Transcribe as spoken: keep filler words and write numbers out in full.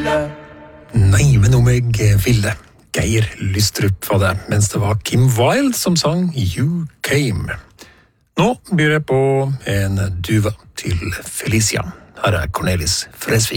ville. Nei, men om jeg ville. Geir Lystrup var det, mens det var Kim Wilde som sang You Came. Nå byr jeg på en duva til Felicia. Her er Cornelis Fresvik.